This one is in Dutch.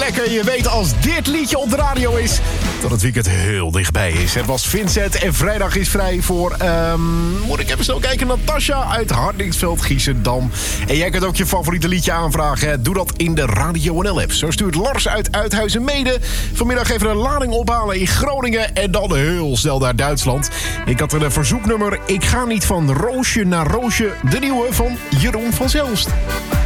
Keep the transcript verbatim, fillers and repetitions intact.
lekker. Je weet als dit liedje op de radio is, dat het weekend heel dichtbij is. Het was Vincent en vrijdag is vrij voor, um, moet ik even snel kijken, Natasja uit Hardingsveld, Giessendam. En jij kunt ook je favoriete liedje aanvragen. Doe dat in de Radio N L-app. Zo stuurt Lars uit Uithuizen-Mede vanmiddag even een lading ophalen in Groningen en dan heel snel naar Duitsland. Ik had een verzoeknummer. Ik ga niet van roosje naar roosje. De nieuwe van Jeroen van Zelst.